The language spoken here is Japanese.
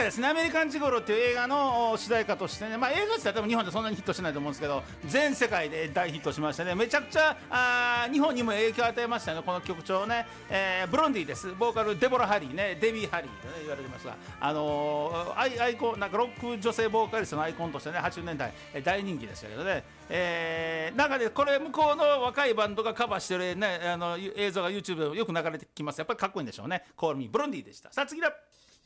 ですね、アメリカンジゴロっていう映画の主題歌としてね、まあ、映画自体多分日本でそんなにヒットしないと思うんですけど、全世界で大ヒットしましてね、めちゃくちゃ日本にも影響を与えましたね、この曲調ね。ブロンディです、ボーカルデボラ・ハリーね、デビー・ハリーと、ね、言われてますが、アイコン、なんかロック女性ボーカリストのアイコンとしてね、80年代大人気でしたけどね、中でこれ向こうの若いバンドがカバーしてる、ね、映像が YouTube でよく流れてきます。やっぱりかっこいいんでしょうね。コールミーブロンディでした。さあ次だ。